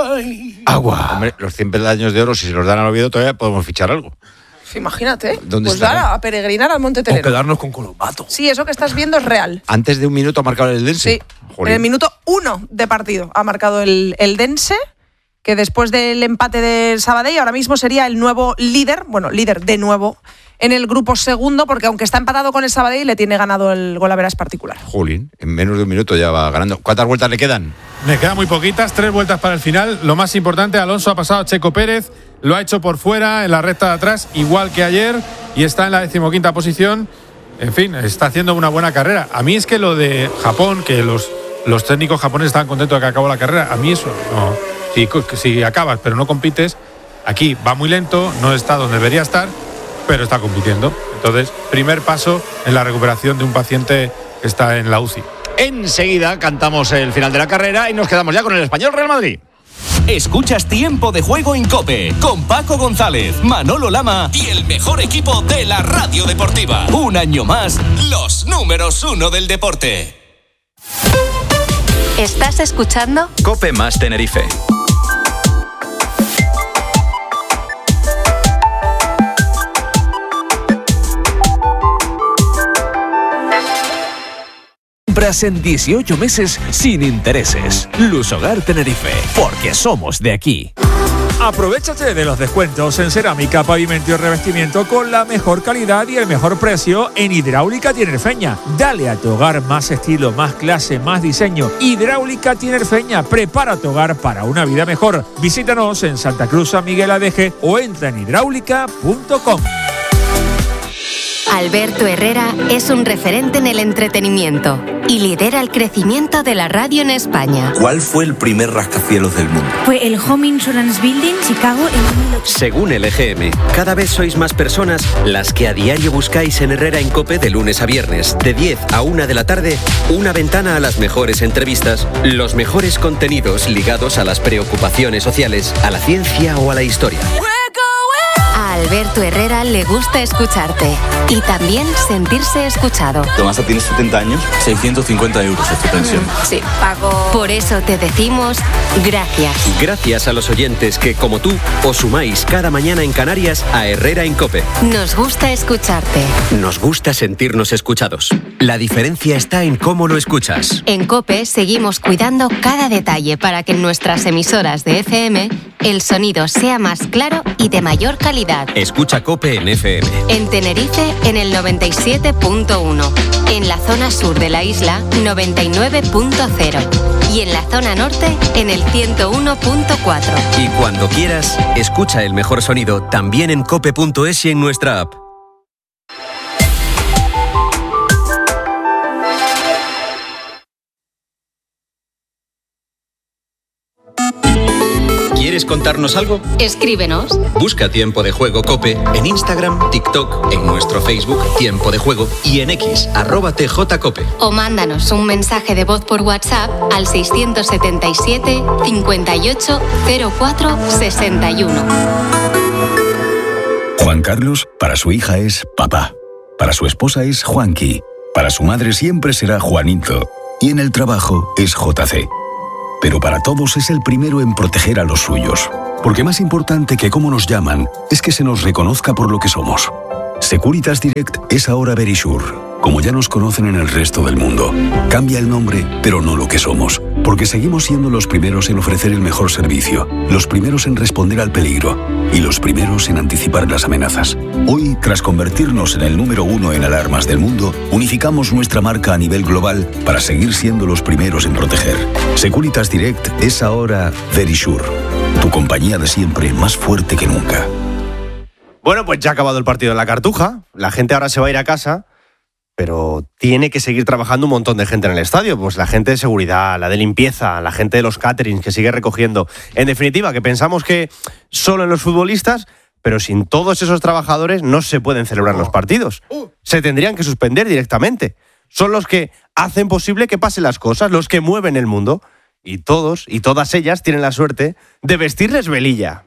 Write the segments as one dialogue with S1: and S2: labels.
S1: Agua.
S2: Hombre, los 100 peldaños de oro, si se los dan al Oviedo, todavía podemos fichar algo.
S3: Imagínate,
S2: ¿Dónde
S3: pues
S2: estarán?
S3: a peregrinar al Monte
S1: O
S3: Telero.
S1: quedarnos con Colombato.
S3: Sí, eso que estás viendo es real.
S2: Antes de un minuto ha marcado el Dense.
S3: Sí,
S2: Jolín.
S3: en el minuto 1 de partido ha marcado el Dense, que después del empate del Sabadell ahora mismo sería el nuevo líder, líder de nuevo en el grupo segundo, porque aunque está empatado con el Sabadell, le tiene ganado el golaveras particular.
S2: Jolín, en menos de un minuto ya va ganando. ¿Cuántas vueltas le quedan?
S4: Me quedan muy poquitas, 3 vueltas para el final. Lo más importante, Alonso ha pasado a Checo Pérez, lo ha hecho por fuera en la recta de atrás, igual que ayer, y está en la 15ª posición. En fin, está haciendo una buena carrera. A mí es que lo de Japón, que los técnicos japoneses estaban contentos de que acabó la carrera, a mí eso no. Si acabas pero no compites, aquí va muy lento, no está donde debería estar, pero está compitiendo. Entonces, primer paso en la recuperación de un paciente que está en la UCI.
S2: Enseguida cantamos el final de la carrera y nos quedamos ya con el Español Real Madrid.
S5: Escuchas Tiempo de Juego en COPE con Paco González, Manolo Lama y el mejor equipo de la radio deportiva. Un año más, los números 1 del deporte.
S6: ¿Estás escuchando?
S7: COPE más Tenerife.
S8: Compras en 18 meses sin intereses. Lushogar Tenerife, porque somos de aquí.
S1: Aprovechate de los descuentos en cerámica, pavimento y revestimiento con la mejor calidad y el mejor precio en Hidráulica Tinerfeña. Dale a tu hogar más estilo, más clase, más diseño. Hidráulica Tinerfeña, prepara tu hogar para una vida mejor. Visítanos en Santa Cruz, San Miguel Adeje o entra en hidráulica.com.
S6: Alberto Herrera es un referente en el entretenimiento y lidera el crecimiento de la radio en España.
S9: ¿Cuál fue el primer rascacielos del mundo?
S10: Fue el Home Insurance Building, Chicago, en 1800.
S11: Según el EGM, cada vez sois más personas las que a diario buscáis en Herrera en COPE de lunes a viernes, de 10 a 1 de la tarde, una ventana a las mejores entrevistas, los mejores contenidos ligados a las preocupaciones sociales, a la ciencia o a la historia.
S6: A Alberto Herrera le gusta escucharte y también sentirse escuchado.
S9: Tomasa tiene 70 años, 650 euros es tu pensión.
S6: Sí, pago. Por eso te decimos gracias.
S11: Gracias a los oyentes que, como tú, os sumáis cada mañana en Canarias a Herrera en COPE.
S6: Nos gusta escucharte.
S11: Nos gusta sentirnos escuchados. La diferencia está en cómo lo escuchas.
S6: En COPE seguimos cuidando cada detalle para que en nuestras emisoras de FM el sonido sea más claro y de mayor calidad.
S11: Escucha COPE en FM.
S6: En Tenerife, en el 97.1. En la zona sur de la isla, 99.0. Y en la zona norte, en el 101.4.
S11: Y cuando quieras, escucha el mejor sonido también en cope.es y en nuestra app.
S7: ¿Quieres contarnos algo?
S6: Escríbenos.
S7: Busca Tiempo de Juego COPE en Instagram, TikTok, en nuestro Facebook Tiempo de Juego y en X, @TJCOPE.
S6: O mándanos un mensaje de voz por WhatsApp al 677 58 04 61.
S12: Juan Carlos, para su hija es papá. Para su esposa es Juanqui. Para su madre siempre será Juanito. Y en el trabajo es JC. Pero para todos es el primero en proteger a los suyos. Porque más importante que cómo nos llaman es que se nos reconozca por lo que somos. Securitas Direct es ahora Verisure, como ya nos conocen en el resto del mundo. Cambia el nombre, pero no lo que somos. Porque seguimos siendo los primeros en ofrecer el mejor servicio, los primeros en responder al peligro y los primeros en anticipar las amenazas. Hoy, tras convertirnos en el número 1 en alarmas del mundo, unificamos nuestra marca a nivel global para seguir siendo los primeros en proteger. Securitas Direct es ahora Verisure, tu compañía de siempre más fuerte que nunca.
S13: Bueno, pues ya ha acabado el partido en la Cartuja. La gente ahora se va a ir a casa, pero tiene que seguir trabajando un montón de gente en el estadio. Pues la gente de seguridad, la de limpieza, la gente de los caterings que sigue recogiendo. En definitiva, que pensamos que solo en los futbolistas, pero sin todos esos trabajadores no se pueden celebrar los partidos. Se tendrían que suspender directamente. Son los que hacen posible que pasen las cosas, los que mueven el mundo. Y todos y todas ellas tienen la suerte de vestirles velilla.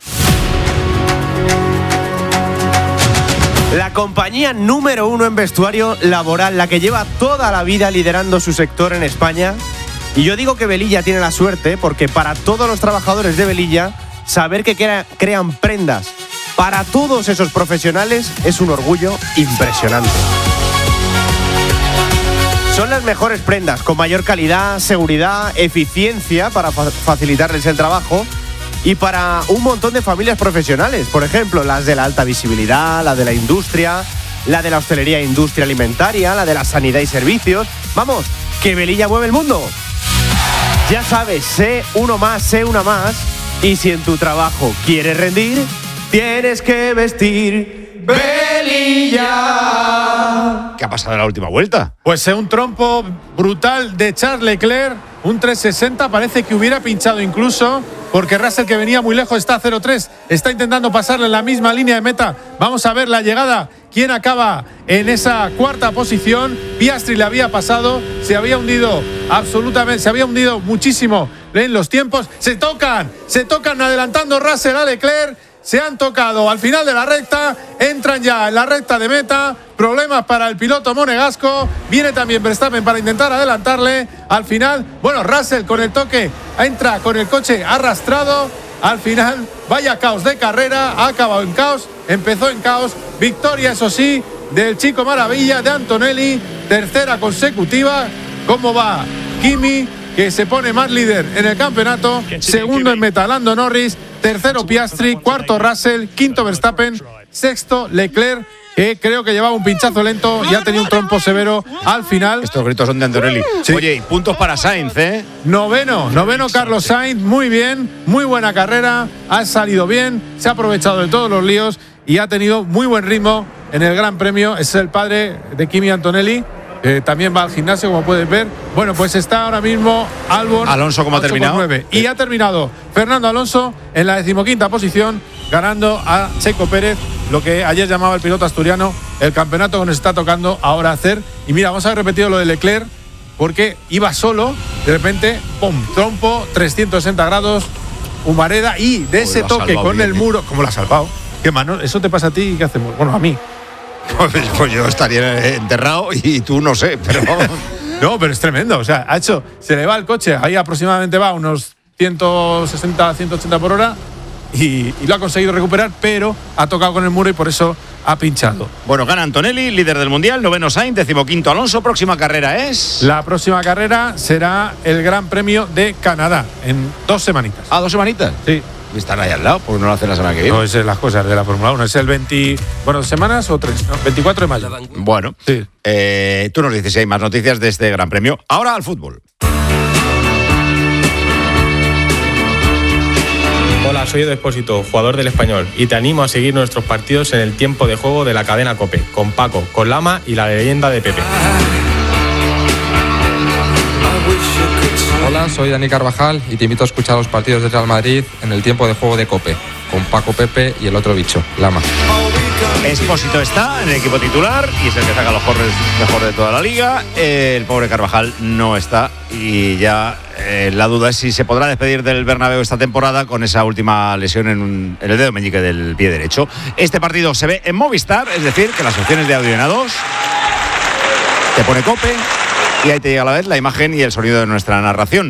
S13: La compañía número 1 en vestuario laboral, la que lleva toda la vida liderando su sector en España, Y yo digo que Velilla tiene la suerte porque para todos los trabajadores de Velilla, saber que crean prendas para todos esos profesionales es un orgullo impresionante. Son las mejores prendas, con mayor calidad, seguridad, eficiencia para facilitarles el trabajo y para un montón de familias profesionales. Por ejemplo, las de la alta visibilidad, la de la industria, la de la hostelería e industria alimentaria, la de la sanidad y servicios. Vamos, que Velilla mueve el mundo. Ya sabes, sé uno más, sé una más. Y si en tu trabajo quieres rendir, tienes que vestir Velilla.
S2: ¿Qué ha pasado en la última vuelta?
S4: Pues un trompo brutal de Charles Leclerc, un 360, parece que hubiera pinchado incluso, porque Russell, que venía muy lejos, está a 0-3, está intentando pasarle en la misma línea de meta. Vamos a ver la llegada, quién acaba en esa cuarta posición. Piastri le había pasado, se había hundido absolutamente, se había hundido muchísimo en los tiempos. Se tocan adelantando Russell a Leclerc. Se han tocado al final de la recta, entran ya en la recta de meta, problemas para el piloto monegasco, viene también Verstappen para intentar adelantarle, al final, bueno, Russell con el toque, entra con el coche arrastrado, al final, vaya caos de carrera, ha acabado en caos, empezó en caos, victoria eso sí, del chico maravilla, de Antonelli, tercera consecutiva, ¿cómo va Kimi? Que se pone más líder en el campeonato, segundo en meta Lando Norris, tercero Piastri, cuarto Russell, quinto Verstappen, sexto Leclerc, que creo que llevaba un pinchazo lento y ha tenido un trompo severo al final.
S2: Estos gritos son de Antonelli. Sí. Oye, y puntos para Sainz, ¿eh?
S4: Noveno Carlos Sainz, muy bien, muy buena carrera, ha salido bien, se ha aprovechado de todos los líos y ha tenido muy buen ritmo en el Gran Premio. Es el padre de Kimi Antonelli. También va al gimnasio, como puedes ver. Bueno, pues está ahora mismo Albon.
S2: Alonso, ¿cómo ha terminado?
S4: Y ha terminado Fernando Alonso en la 15ª posición, ganando a Checo Pérez, lo que ayer llamaba el piloto asturiano el campeonato que nos está tocando ahora hacer. Y mira, vamos a haber repetido lo de Leclerc, porque iba solo, de repente, ¡pum!, trompo, 360 grados, humareda, y de ese toque con el muro. ¿Cómo lo ha salvado? ¿Qué mano? ¿Eso te pasa a ti y qué hacemos? Bueno, a mí.
S2: Pues yo estaría enterrado y tú no sé, pero vamos.
S4: No, pero es tremendo. O sea, se le va el coche, ahí aproximadamente va a unos 160, 180 por hora y lo ha conseguido recuperar, pero ha tocado con el muro y por eso ha pinchado.
S2: Bueno, gana Antonelli, líder del Mundial, noveno Sainz, 15º Alonso. Próxima carrera es…
S4: La próxima carrera será el Gran Premio de Canadá, en 2 semanitas.
S2: ¿Ah, 2 semanitas?
S4: Sí.
S2: Y están ahí al lado, porque no lo hacen la semana que viene.
S4: No, esas son las cosas de la Fórmula 1. Es el 2 semanas o 3, ¿no? 24 de mayo.
S2: Bueno, sí. Tú nos dices si hay más noticias de este Gran Premio. Ahora al fútbol.
S14: Hola, soy Edu Expósito, jugador del Español, y te animo a seguir nuestros partidos en el tiempo de juego de la cadena COPE, con Paco, con Lama y la leyenda de Pepe.
S15: Hola, soy Dani Carvajal y te invito a escuchar los partidos de Real Madrid en el tiempo de juego de COPE, con Paco, Pepe y el otro bicho, Lama.
S2: Expósito está en el equipo titular y es el que saca los corners mejor de toda la liga. El pobre Carvajal no está y ya la duda es si se podrá despedir del Bernabéu esta temporada con esa última lesión en el dedo meñique del pie derecho. Este partido se ve en Movistar, es decir, que las opciones de audio en A2 te pone COPE y ahí te llega a la vez la imagen y el sonido de nuestra narración.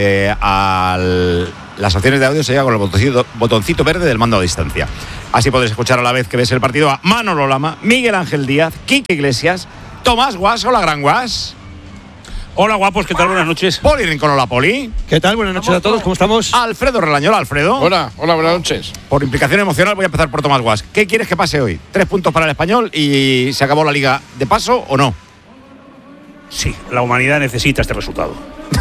S2: Las opciones de audio se llega con el botoncito verde del mando a distancia. Así podréis escuchar a la vez que ves el partido a Manolo Lama, Miguel Ángel Díaz, Quique Iglesias, Tomás Guas. Hola, Gran Guas.
S16: Hola, guapos, ¿qué tal? Buenas noches.
S2: Poli Rincón, hola, Poli.
S17: ¿Qué tal? Buenas noches a todos, ¿cómo estamos?
S2: Alfredo Relañola, Alfredo.
S18: Hola, buenas noches.
S2: Por implicación emocional voy a empezar por Tomás Guas. ¿Qué quieres que pase hoy? 3 puntos para el Español y ¿se acabó la Liga de paso o no?
S16: Sí, la humanidad necesita este resultado.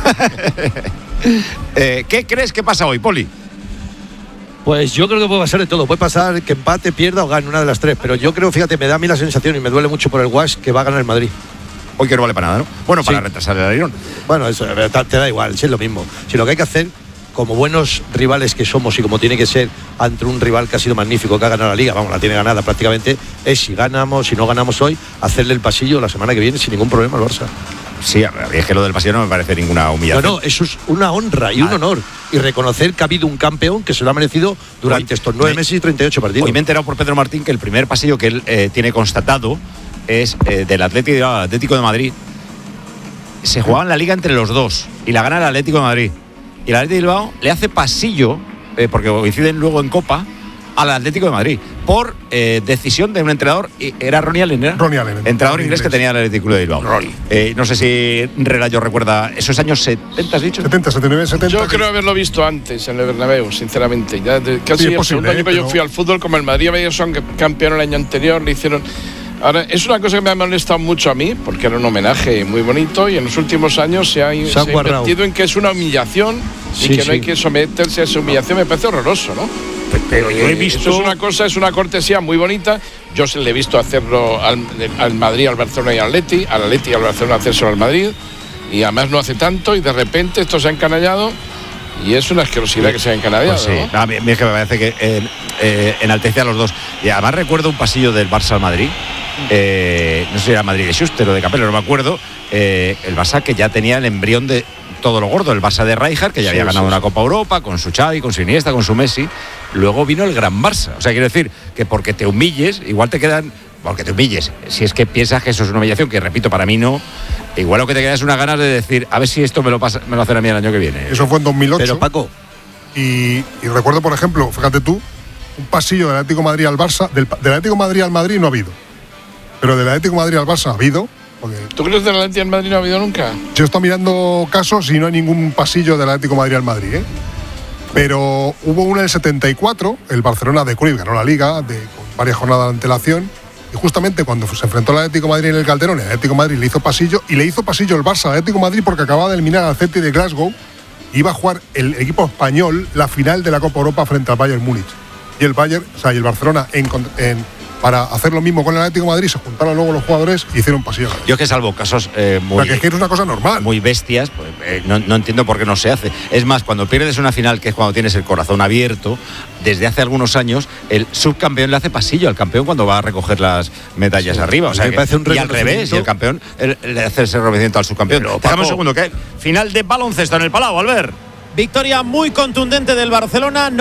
S2: ¿Qué crees que pasa hoy, Poli?
S17: Pues yo creo que puede pasar de todo. Puede pasar que empate, pierda o gane, una de las 3. Pero yo creo, fíjate, me da a mí la sensación y me duele mucho por el Guas que va a ganar el Madrid.
S2: Hoy que no vale para nada, ¿no? Bueno, para retrasar el avión.
S17: Bueno, eso te da igual, si es lo mismo. Si lo que hay que hacer, como buenos rivales que somos y como tiene que ser ante un rival que ha sido magnífico, que ha ganado la Liga, vamos, la tiene ganada prácticamente, es si ganamos, si no ganamos hoy, hacerle el pasillo la semana que viene sin ningún problema al Barça.
S2: Sí, es que lo del pasillo no me parece ninguna humillación.
S17: No, eso es una honra y un honor. Y reconocer que ha habido un campeón que se lo ha merecido durante estos 9 meses y 38 partidos.
S2: Hoy me he enterado por Pedro Martín que el primer pasillo que él tiene constatado es del Atlético de Madrid. se jugaban la Liga entre los dos y la gana el Atlético de Madrid. Y el Atlético de Bilbao le hace pasillo, porque coinciden luego en Copa, al Atlético de Madrid por decisión de un entrenador. ¿Era Ronnie Allen? Entrenador inglés que tenía el Atlético de Bilbao. No sé si Relayo recuerda esos años 70, ¿has dicho?
S18: 70, 79, 70.
S19: Yo creo haberlo visto antes en el Bernabéu, sinceramente. Ya casi el segundo año que yo fui al fútbol, como el Madrid había sido campeón el año anterior, le hicieron. Ahora, es una cosa que me ha molestado mucho a mí, porque era un homenaje muy bonito y en los últimos años se ha invertido en que es una humillación y que no hay que someterse a esa humillación. Me parece horroroso, ¿no?
S16: Pero yo he visto.
S19: Eso es una cosa, es una cortesía muy bonita. Yo se le he visto hacerlo al Madrid, al Barcelona y al Atleti y al Barcelona hacérselo al Madrid, y además no hace tanto, y de repente esto se ha encanallado. Y es una asquerosidad que se ha encanallado.
S2: Pues sí, ¿no? A mí es que me parece que enaltece a los dos. Y además recuerdo un pasillo del Barça al Madrid. No sé si era Madrid de Schuster o de Capello, no me acuerdo. El Barça que ya tenía el embrión de todo lo gordo. El Barça de Rijkaard, que ya había ganado una Copa Europa, con su Xavi, con su Iniesta, con su Messi. Luego vino el gran Barça. O sea, quiero decir que porque te humilles, igual te quedan. Porque te humilles. Si es que piensas que eso es una humillación, que repito, para mí no. Igual lo que te queda es una ganas de decir, a ver si esto me lo hacen a mí el año que viene.
S18: Eso fue en 2008.
S17: Pero Paco.
S18: Y recuerdo, por ejemplo, fíjate tú, un pasillo del Atlético de Madrid al Barça. Del Atlético de Madrid al Madrid no ha habido. Pero del Atlético de Madrid al Barça ha habido.
S19: ¿Tú crees que del Atlético al Madrid no ha habido nunca?
S18: Yo estoy mirando casos y no hay ningún pasillo del Atlético de Madrid al Madrid, ¿eh? Pero hubo uno en el 74, el Barcelona de Cruyff ganó la Liga con varias jornadas de antelación. Y justamente cuando se enfrentó al Atlético de Madrid en el Calderón, el Atlético de Madrid le hizo pasillo, y le hizo pasillo el Barça al Atlético de Madrid porque acababa de eliminar al Celtic de Glasgow. Iba a jugar el equipo español la final de la Copa Europa frente al Bayern Múnich. Y el Barcelona para hacer lo mismo con el Atlético de Madrid, se juntaron luego los jugadores y hicieron pasillo.
S2: Yo es que salvo casos
S18: muy. Porque es que es una cosa normal.
S2: Muy bestias, pues, no entiendo por qué no se hace. Es más, cuando pierdes una final, que es cuando tienes el corazón abierto, desde hace algunos años, el subcampeón le hace pasillo al campeón cuando va a recoger las medallas arriba. O sea, y al revés, y el campeón le hace ese reconocimiento al subcampeón. Dejamos un segundo, ¿qué? Final de baloncesto en el Palau, Albert.
S20: Victoria muy contundente del Barcelona,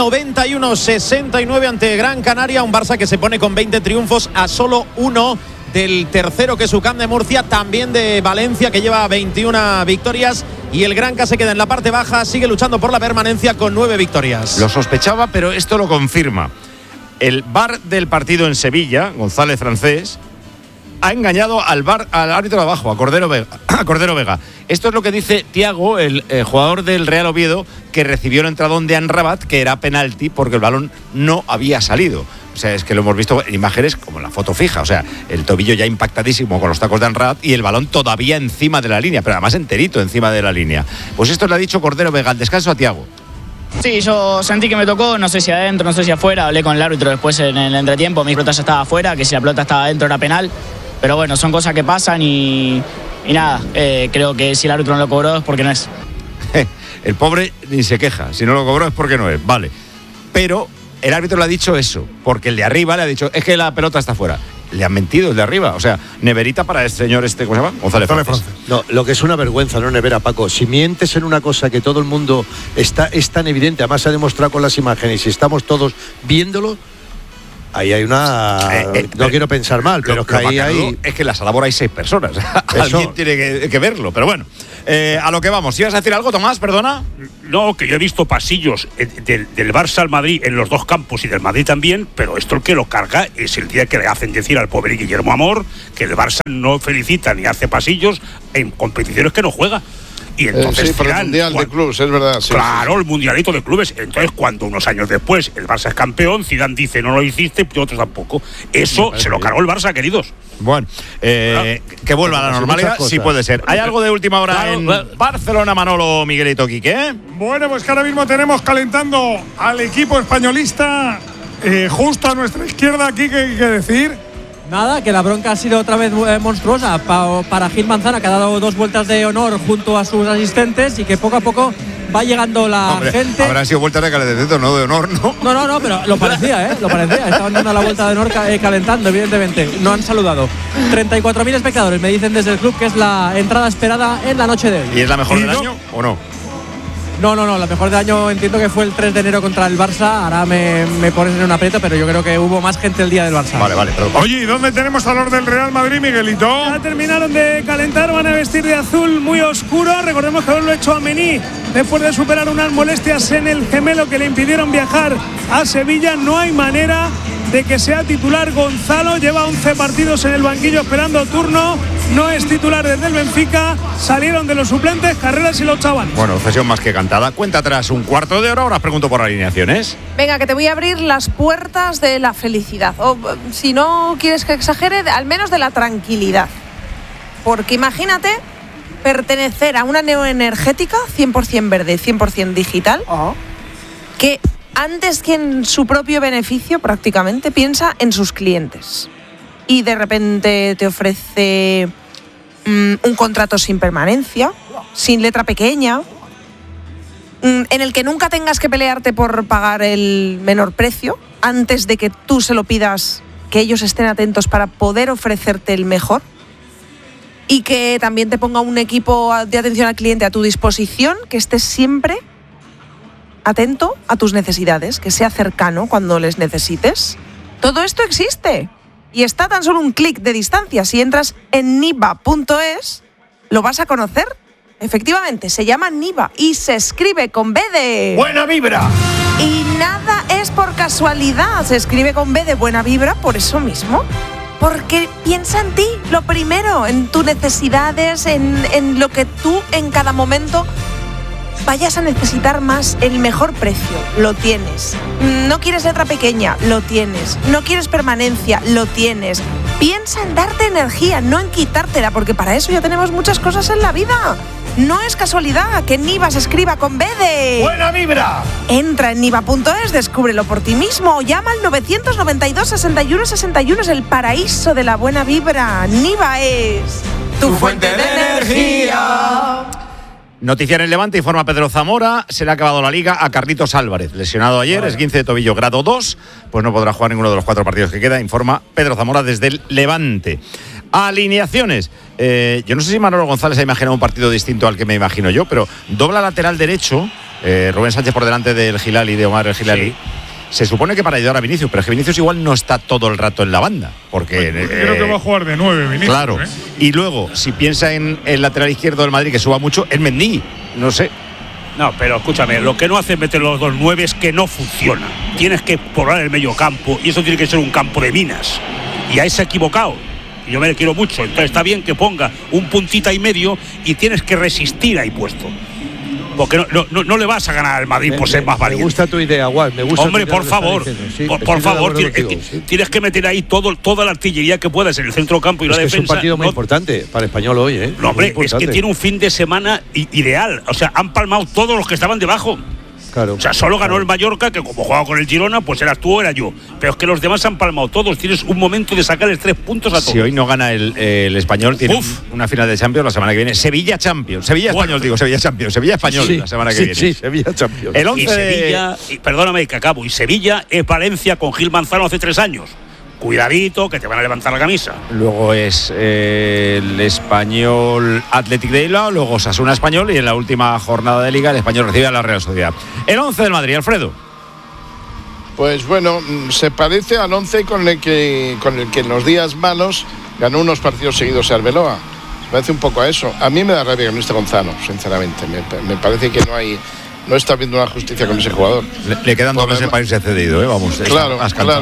S20: 91-69 ante Gran Canaria, un Barça que se pone con 20 triunfos a solo uno del tercero, que es UCAM de Murcia, también de Valencia, que lleva 21 victorias, y el Granca se queda en la parte baja, sigue luchando por la permanencia con 9 victorias.
S2: Lo sospechaba, pero esto lo confirma. El VAR del partido en Sevilla, González Francés, ha engañado al árbitro de abajo, a Cordero Vega. Esto es lo que dice Thiago, el jugador del Real Oviedo, que recibió el entradón de Amrabat, que era penalti porque el balón no había salido. O sea, es que lo hemos visto en imágenes como en la foto fija. O sea, el tobillo ya impactadísimo con los tacos de Amrabat y el balón todavía encima de la línea, pero además enterito encima de la línea. Pues esto le ha dicho Cordero Vega al descanso a Thiago.
S21: Sí, yo sentí que me tocó, no sé si adentro, no sé si afuera. Hablé con el árbitro después en el entretiempo, mi pelota ya estaba afuera, que si la pelota estaba adentro era penal. Pero bueno, son cosas que pasan y nada, creo que si el árbitro no lo cobró es porque no es.
S2: El pobre ni se queja, si no lo cobró es porque no es, vale. Pero el árbitro le ha dicho eso, porque el de arriba le ha dicho, es que la pelota está fuera. Le han mentido el de arriba, o sea, neverita para el señor ¿cómo se llama? González Francés.
S17: No, lo que es una vergüenza, no nevera, Paco. Si mientes en una cosa que todo el mundo es tan evidente, además se ha demostrado con las imágenes y estamos todos viéndolo, ahí hay una. No quiero pensar mal, pero es que ahí hay.
S2: Es que en la sala hay 6 personas. Alguien tiene que verlo, pero bueno. A lo que vamos. ¿Ibas a decir algo, Tomás? Perdona.
S16: No, que yo he visto pasillos del Barça al Madrid en los dos campos y del Madrid también, pero esto el que lo carga es el día que le hacen decir al pobre Guillermo Amor que el Barça no felicita ni hace pasillos en competiciones que no juega. Y entonces,
S19: sí, por el Mundial de Clubes, es verdad. Sí,
S16: claro,
S19: sí.
S16: El Mundialito de Clubes. Entonces, cuando unos años después el Barça es campeón, Zidane dice, no lo hiciste, y otros tampoco. Eso se lo cargó el Barça, queridos.
S2: Bueno, que vuelva a la normalidad, sí puede ser. ¿Hay algo de última hora en Barcelona, Manolo, Miguelito, Quique?
S22: Bueno, pues que ahora mismo tenemos calentando al equipo españolista justo a nuestra izquierda. Aquí, ¿qué hay que decir?
S23: Nada, que la bronca ha sido otra vez monstruosa para Gil Manzana, que ha dado 2 vueltas de honor junto a sus asistentes y que poco a poco va llegando la gente.
S2: Habrán sido vueltas de calentamiento, no de honor, ¿no?
S23: No, pero lo parecía, lo parecía. Estaban dando la vuelta de honor calentando, evidentemente. No han saludado. 34.000 espectadores, me dicen desde el club que es la entrada esperada en la noche de hoy.
S2: ¿Y es la mejor del año o no?
S23: No, la mejor del año entiendo que fue el 3 de enero contra el Barça. Ahora me pones en un aprieto, pero yo creo que hubo más gente el día del Barça.
S2: Vale.
S22: Oye, ¿y dónde tenemos a los del Real Madrid, Miguelito?
S3: Ya terminaron de calentar, van a vestir de azul muy oscuro. Recordemos que lo ha hecho Amení después de superar unas molestias en el gemelo que le impidieron viajar a Sevilla. No hay manera de que sea titular Gonzalo. Lleva 11 partidos en el banquillo esperando turno. No es titular desde el Benfica. Salieron de los suplentes Carreras y los chavales.
S2: Bueno, cesión más que cantada. Cuenta atrás un cuarto de hora. Ahora os pregunto por alineaciones.
S5: Venga, que te voy a abrir las puertas de la felicidad. O si no quieres que exagere, al menos de la tranquilidad. Porque imagínate pertenecer a una neoenergética 100% verde, 100% digital, que antes que en su propio beneficio prácticamente piensa en sus clientes. Y de repente te ofrece un contrato sin permanencia, sin letra pequeña, en el que nunca tengas que pelearte por pagar el menor precio antes de que tú se lo pidas, que ellos estén atentos para poder ofrecerte el mejor, y que también te ponga un equipo de atención al cliente a tu disposición, que estés siempre atento a tus necesidades, que sea cercano cuando les necesites. Todo esto existe y está a tan solo un clic de distancia. Si entras en niva.es, lo vas a conocer. Efectivamente, se llama Niva y se escribe con B de...
S17: ¡Buena vibra!
S5: Y nada es por casualidad, se escribe con B de buena vibra por eso mismo. Porque piensa en ti, lo primero, en tus necesidades, en lo que tú en cada momento vayas a necesitar más. El mejor precio, lo tienes. No quieres letra pequeña, lo tienes. No quieres permanencia, lo tienes. Piensa en darte energía, no en quitártela, porque para eso ya tenemos muchas cosas en la vida. No es casualidad que Niva se escriba con B de...
S17: ¡Buena vibra!
S5: Entra en niva.es, descúbrelo por ti mismo o llama al 992 61 61. Es el paraíso de la buena vibra. Niva es tu fuente de energía.
S2: Noticia en el Levante, informa Pedro Zamora, se le ha acabado la liga a Carlitos Álvarez, lesionado ayer, esguince de tobillo grado 2, pues no podrá jugar ninguno de los 4 partidos que queda, informa Pedro Zamora desde el Levante. Alineaciones. Yo no sé si Manolo González ha imaginado un partido distinto al que me imagino yo, pero dobla lateral derecho, Rubén Sánchez por delante del Gilali, de Omar el Gilali. Sí. Se supone que para ayudar a Vinicius, pero es que Vinicius igual no está todo el rato en la banda. Porque
S22: creo que va a jugar de 9 Vinicius.
S2: Claro. Y luego, si piensa en el lateral izquierdo del Madrid, que suba mucho, es Mendy. No sé.
S16: No, pero escúchame, lo que no hace meter los 2 9 es que no funciona. Tienes que poblar el medio campo y eso tiene que ser un campo de minas. Y ahí se ha equivocado. Y yo me le quiero mucho. Entonces está bien que ponga un puntita y medio y tienes que resistir ahí puesto. Porque no le vas a ganar al Madrid por ser más valiente.
S17: Me gusta tu idea, Gual.
S16: Hombre, por favor, por favor, tienes que meter ahí toda la artillería que puedas en el centro campo y la defensa.
S17: Es un partido muy importante para el Español hoy, ¿eh?
S16: No, hombre, es que tiene un fin de semana ideal. O sea, han palmado todos los que estaban debajo.
S17: Claro.
S16: O sea, solo ganó el Mallorca, que como jugaba con el Girona, pues eras tú o era yo. Pero es que los demás han palmado todos. Tienes un momento de sacarles 3 puntos a todos.
S2: Si hoy no gana el Español, tiene una final de Champions la semana que viene. Sevilla Champions. Sevilla Español, digo, Sevilla Champions. Sevilla Español la semana que viene.
S17: Sí, Sevilla Champions.
S2: El 11
S16: y Sevilla, perdóname que acabo, y Sevilla es Valencia con Gil Manzano hace 3 años. Cuidadito, que te van a levantar la camisa.
S2: Luego es el Español Athletic de Bilbao, luego Osasuna Español y en la última jornada de Liga el Español recibe a la Real Sociedad. El 11 del Madrid, Alfredo.
S19: Pues bueno, se parece al 11 con el que en los días malos ganó unos partidos seguidos Arbeloa. Parece un poco a eso. A mí me da rabia que no esté Gonzalo, sinceramente. Me parece que no está habiendo una justicia con ese jugador.
S2: Le quedan 2 meses para irse cedido, vamos.
S19: Claro.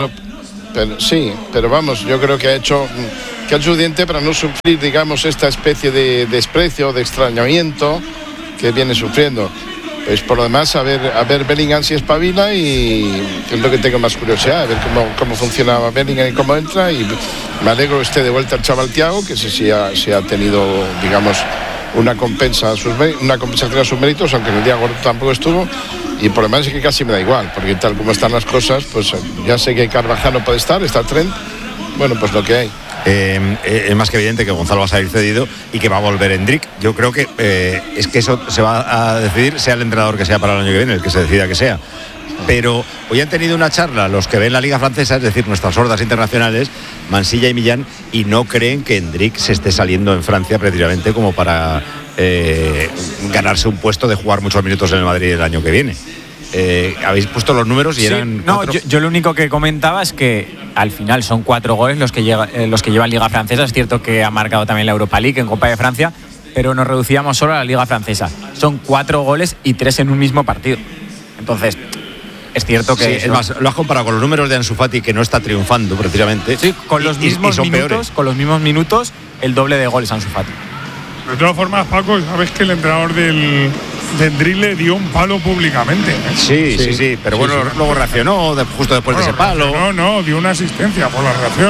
S19: Pero vamos, yo creo que ha hecho suficiente para no sufrir, digamos, esta especie de desprecio, de extrañamiento que viene sufriendo. Pues por lo demás, a ver Bellingham si espabila, y es lo que tengo más curiosidad, a ver cómo funciona Bellingham y cómo entra. Y me alegro que esté de vuelta el chaval Thiago, que si ha tenido, digamos, una compensación a sus méritos, aunque en el día gordo tampoco estuvo. Y por lo demás es que casi me da igual, porque tal como están las cosas, pues ya sé que Carvajal no puede estar, está el Trent, bueno, pues lo que hay.
S2: Es más que evidente que Gonzalo va a salir cedido y que va a volver Endrick. Yo creo que es que eso se va a decidir, sea el entrenador que sea para el año que viene, el que se decida que sea. Pero hoy han tenido una charla los que ven la Liga Francesa, es decir, nuestras hordas internacionales, Mansilla y Millán, y no creen que Endrick se esté saliendo en Francia precisamente como para ganarse un puesto de jugar muchos minutos en el Madrid el año que viene. Habéis puesto los números y
S1: sí,
S2: eran
S1: no, yo lo único que comentaba es que al final son 4 goles los que llevan Liga Francesa. Es cierto que ha marcado también la Europa League en Copa de Francia, pero nos reducíamos solo a la Liga Francesa. Son 4 goles y 3 en un mismo partido. Entonces, es cierto que...
S2: Sí, es más, lo has comparado con los números de Ansu Fati, que no está triunfando precisamente.
S1: Sí, con los mismos minutos, el doble de goles Ansu Fati.
S22: De todas formas, Paco, sabes que el entrenador del Drill dio un palo públicamente.
S2: Sí, pero bueno, luego reaccionó justo después de ese palo.
S22: No, dio una asistencia por la reacción.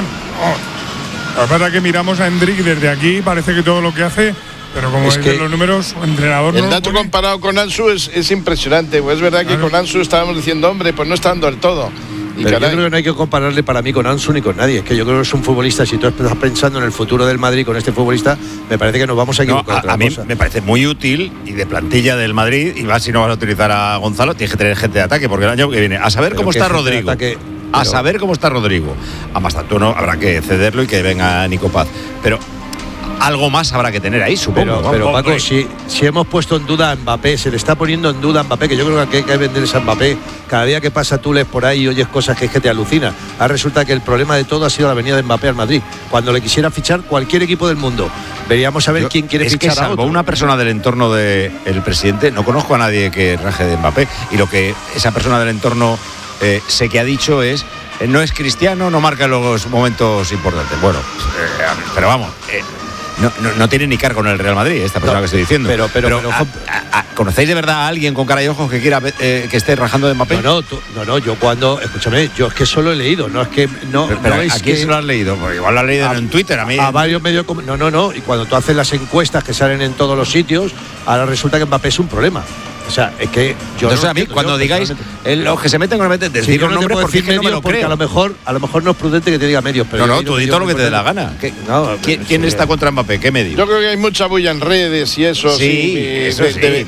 S22: La verdad que miramos a Endrick desde aquí, parece que todo lo que hace, pero como es que los números, entrenador
S19: el dato comparado con Ansu es impresionante. Pues es verdad que con Ansu estábamos diciendo, hombre, pues no está dando del todo.
S17: Pero yo creo que no hay que compararle para mí con Ansu ni con nadie. Es que yo creo que es un futbolista. Si tú estás pensando en el futuro del Madrid con este futbolista, me parece que nos vamos a equivocar.
S2: A mí me parece muy útil y de plantilla del Madrid. Y más si no vas a utilizar a Gonzalo, tienes que tener gente de ataque, porque el año que viene, a saber cómo está Rodrigo. A saber cómo está Rodrigo. A Mastantuono habrá que cederlo y que venga Nico Paz. Pero algo más habrá que tener ahí, supongo.
S17: Pero Paco, si hemos puesto en duda a Mbappé, se le está poniendo en duda a Mbappé, que yo creo que hay que vender a Mbappé. Cada día que pasa tú lees por ahí y oyes cosas que es que te alucina. Ahora resulta que el problema de todo ha sido la venida de Mbappé al Madrid. Cuando le quisiera fichar cualquier equipo del mundo, veríamos a ver quién quiere fichar
S2: que salvo
S17: a otro.
S2: Una persona del entorno del presidente, no conozco a nadie que raje de Mbappé. Y lo que esa persona del entorno sé que ha dicho es: no es cristiano, no marca los momentos importantes. Bueno, pero vamos... No tiene ni cargo en el Real Madrid, esta persona que estoy diciendo. Pero ¿conocéis de verdad a alguien con cara y ojos que quiera que esté rajando de Mbappé?
S17: No, yo cuando... Escúchame, yo es que solo he leído, no es que...
S2: Pero ¿a quién se lo has leído? Porque igual lo has leído en Twitter, a mí...
S17: A varios medios... No, y cuando tú haces las encuestas que salen en todos los sitios, ahora resulta que Mbappé es un problema. O sea, es que yo
S2: no sé, a mí, cuando digáis los que se meten con el mete, decir los nombres porque
S17: medios,
S2: no me lo
S17: porque
S2: creo.
S17: a lo mejor no es prudente que te diga medios, pero
S2: tú di todo lo que te dé la gana. ¿Quién está contra Mbappé? ¿Qué medio?
S19: Yo creo que hay mucha bulla en redes y eso.
S2: Eso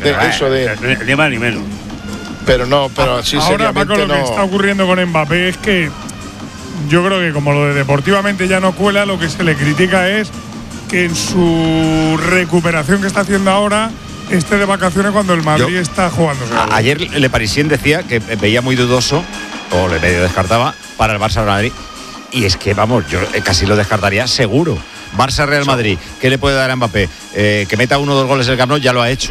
S16: ni más ni menos.
S19: Pero así
S22: ahora,
S19: seriamente
S22: Paco, lo que está ocurriendo con Mbappé es que yo creo que como lo de deportivamente ya no cuela, lo que se le critica es que en su recuperación que está haciendo ahora esté de vacaciones cuando el Madrid está jugando.
S2: Ayer Le Parisien decía que veía muy dudoso, o le medio descartaba, para el Barça-Real Madrid. Y es que, vamos, yo casi lo descartaría seguro. Barça-Real Madrid, ¿qué le puede dar a Mbappé? Que meta 1 o 2 goles en el Camp Nou, ya lo ha hecho.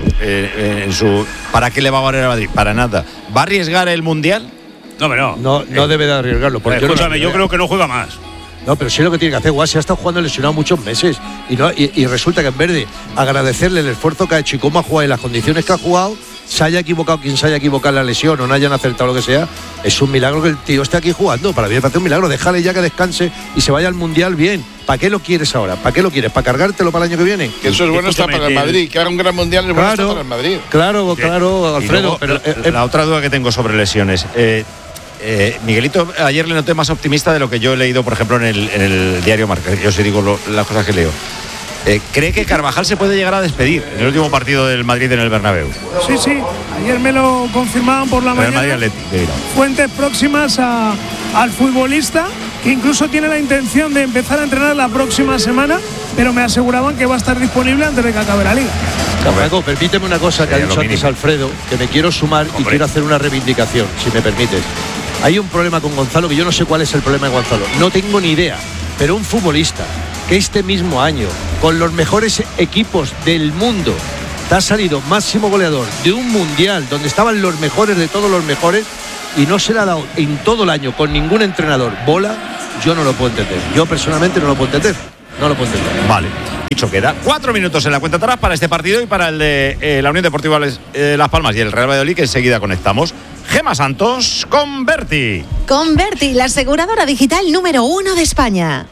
S2: ¿Para qué le va a valer a Madrid? Para nada. ¿Va a arriesgar el Mundial?
S22: No
S17: debe de arriesgarlo.
S16: Escúchame, yo creo que no juega más.
S17: No, pero sí lo que tiene que hacer. Guasi ha estado jugando lesionado muchos meses y resulta que en vez de agradecerle el esfuerzo que ha hecho y cómo ha jugado y las condiciones que ha jugado, se haya equivocado quien se haya equivocado en la lesión o no hayan acertado lo que sea, es un milagro que el tío esté aquí jugando. Para mí me parece un milagro. Déjale ya que descanse y se vaya al Mundial bien. ¿Para qué lo quieres ahora? ¿Para qué lo quieres? ¿Para cargártelo para el año que viene?
S19: Que eso es bueno está para el Madrid. Que haga un gran Mundial es bueno está para el Madrid.
S17: Claro, Alfredo.
S2: Luego, pero la otra duda que tengo sobre lesiones. Miguelito, ayer le noté más optimista de lo que yo he leído, por ejemplo, en el diario Marca. Yo sí digo las cosas que leo. ¿Cree que Carvajal se puede llegar a despedir en el último partido del Madrid en el Bernabéu?
S3: Sí, ayer me lo confirmaban por la mañana. Fuentes próximas al futbolista, que incluso tiene la intención de empezar a entrenar la próxima semana, pero me aseguraban que va a estar disponible antes de que acabe la liga.
S17: Paco, permíteme una cosa que ha dicho antes Alfredo, que me quiero sumar y quiero hacer una reivindicación, si me permites. Hay un problema con Gonzalo, que yo no sé cuál es el problema de Gonzalo, no tengo ni idea, pero un futbolista que este mismo año, con los mejores equipos del mundo, te ha salido máximo goleador de un mundial donde estaban los mejores de todos los mejores y no se le ha dado en todo el año con ningún entrenador bola, yo no lo puedo entender. Yo personalmente no lo puedo entender.
S2: Vale. Dicho queda 4 minutos en la cuenta atrás para este partido y para el de la Unión Deportiva Las Palmas y el Real Valladolid, que enseguida conectamos. Gemma Santos con Berti.
S8: Con Berti, la aseguradora digital número 1 de España.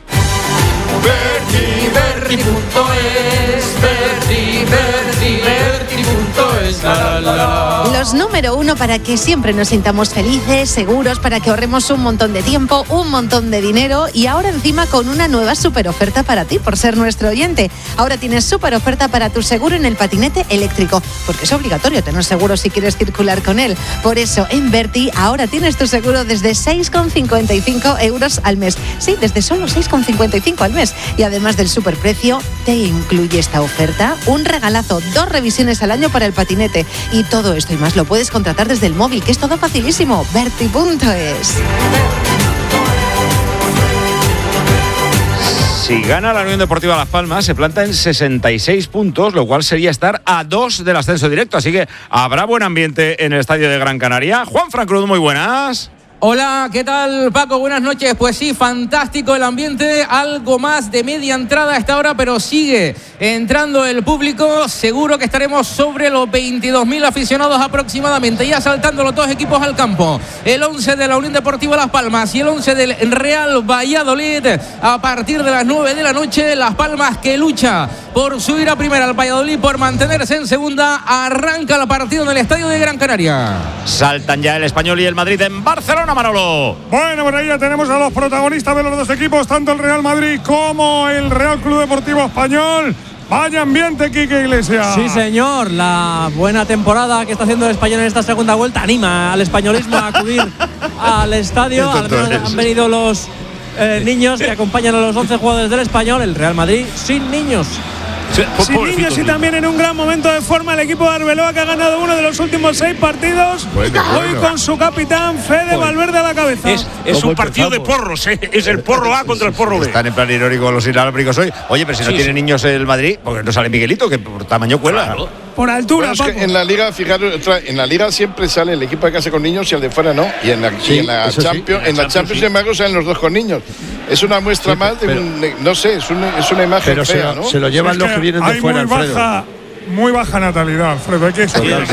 S10: Berti.es, Berti.es,
S8: Los número 1 para que siempre nos sintamos felices, seguros, para que ahorremos un montón de tiempo, un montón de dinero y ahora encima con una nueva super oferta para ti por ser nuestro oyente. Ahora tienes super oferta para tu seguro en el patinete eléctrico, porque es obligatorio tener seguro si quieres circular con él. Por eso en Berti ahora tienes tu seguro desde 6,55 euros al mes. Sí, desde solo 6,55 al mes. Y además del superprecio, te incluye esta oferta un regalazo, 2 revisiones al año para el patinete. Y todo esto y más lo puedes contratar desde el móvil, que es todo facilísimo. Berti.es.
S2: Si gana la Unión Deportiva Las Palmas, se planta en 66 puntos, lo cual sería estar a 2 del ascenso directo. Así que habrá buen ambiente en el estadio de Gran Canaria. Juanfran Cruz, muy buenas.
S9: Hola, ¿qué tal, Paco? Buenas noches. Pues sí, fantástico el ambiente, algo más de media entrada a esta hora, pero sigue entrando el público. Seguro que estaremos sobre los 22.000 aficionados aproximadamente, ya saltando los dos equipos al campo. El 11 de la Unión Deportiva Las Palmas y el 11 del Real Valladolid. A partir de las 9 de la noche, Las Palmas, que lucha por subir a primera, al Valladolid por mantenerse en segunda. Arranca el partido en el estadio de Gran Canaria.
S2: Saltan ya el Español y el Madrid en Barcelona, Manolo.
S22: Bueno, por ahí ya tenemos a los protagonistas de los dos equipos, tanto el Real Madrid como el Real Club Deportivo Español. Vaya ambiente, Quique Iglesias.
S23: Sí, señor. La buena temporada que está haciendo el Español en esta segunda vuelta anima al españolismo a acudir al estadio. Al menos han venido los niños que acompañan a los 11 jugadores del Español. El Real Madrid sin niños.
S3: Sin niños y también en un gran momento de forma el equipo de Arbeloa, que ha ganado uno de los últimos 6 partidos. Hoy con su capitán Fede Valverde a la cabeza.
S16: Es un partido de porros, ¿eh? Es el porro A contra el porro B.
S2: Están en plan irónico los inalámbricos hoy. Oye, pero si no tiene niños el Madrid, porque no sale Miguelito, que por tamaño cuela. Claro.
S3: Por altura,
S19: bueno, es que en la liga, fijaros, en la liga siempre sale el equipo de casa con niños y el de fuera no. Y en la Champions, sin embargo, salen los dos con niños. Es una muestra más de no sé, es una imagen
S17: pero
S19: fea, ¿no?
S17: Se lo llevan los que vienen de fuera, Alfredo.
S22: Muy baja natalidad, Alfredo. Hay que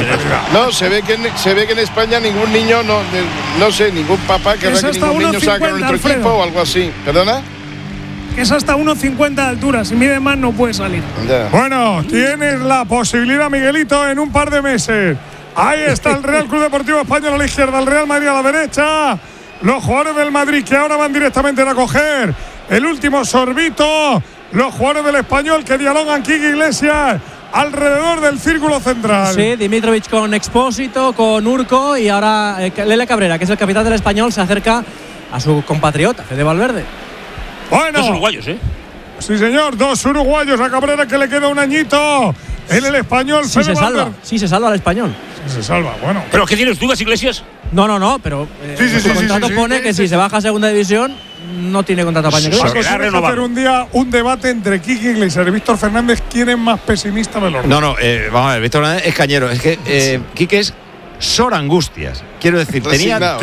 S19: no, se ve que en España ningún niño, no sé, ningún papá que ningún niño saque con nuestro equipo o algo así. ¿Perdona?
S3: Que es hasta 1,50 de altura. Si mide más, no puede salir.
S19: Ya.
S22: Bueno, tienes la posibilidad, Miguelito, en un par de meses. Ahí está el Real Club Deportivo Español a la izquierda, el Real Madrid a la derecha. Los jugadores del Madrid que ahora van directamente a coger el último sorbito. Los jugadores del Español que dialogan, Quique Iglesias, alrededor del círculo central.
S23: Sí, Dimitrovic con Expósito, con Urco, y ahora Lele Cabrera, que es el capitán del Español, se acerca a su compatriota, Fede Valverde.
S22: Bueno,
S16: 2 uruguayos, ¿eh?
S22: Sí, señor, 2 uruguayos. A Cabrera, que le queda un añito en el Español.
S23: Sí, se salva al Español.
S22: Sí, se salva, bueno.
S16: ¿Pero qué tienes dudas, Iglesias?
S23: No, pero el contrato pone que si se baja a segunda división no tiene contrato para año.
S22: Vamos a hacer un día un debate entre Quique Iglesias y Víctor Fernández. ¿Quién es más pesimista de los dos?
S2: No, vamos a ver, Víctor Fernández es cañero. Es que Quique es Sor Angustias. Quiero decir, tenía